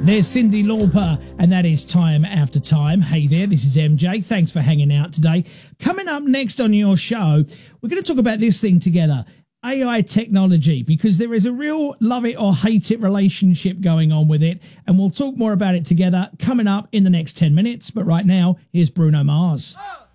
There's Cyndi Lauper, and that is Time After Time. Hey there, this is MJ. Thanks for hanging out today. Coming up next on your show, we're going to talk about this thing together, AI technology, because there is a real love it or hate it relationship going on with it, and we'll talk more about it together coming up in the next 10 minutes. But right now, here's Bruno Mars.